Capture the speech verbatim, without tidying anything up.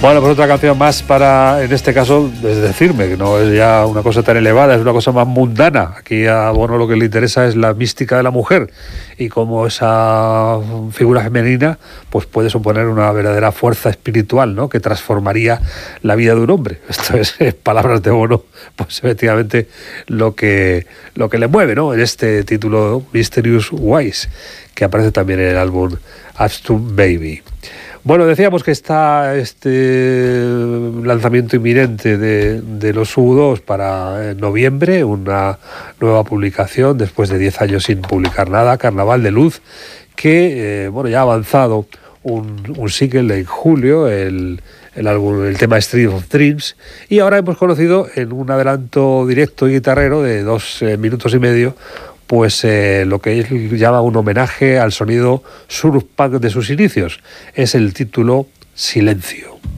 Bueno, pues otra canción más para, en este caso, es decirme, que no es ya una cosa tan elevada, es una cosa más mundana. Aquí a Bono lo que le interesa es la mística de la mujer y cómo esa figura femenina pues puede suponer una verdadera fuerza espiritual, ¿no?, que transformaría la vida de un hombre. Esto es, en palabras de Bono, pues efectivamente lo que, lo que le mueve, ¿no?, en este título Mysterious Ways, que aparece también en el álbum Upstream Baby. Bueno, decíamos que está este lanzamiento inminente de, de los U dos para noviembre, una nueva publicación después de diez años sin publicar nada, Carnaval de Luz, que eh, bueno, ya ha avanzado un, un single en julio, el, el, álbum, el tema Street of Dreams, y ahora hemos conocido en un adelanto directo y guitarrero de dos eh, minutos y medio pues eh, lo que él llama un homenaje al sonido surf punk de sus inicios. Es el título Silencio.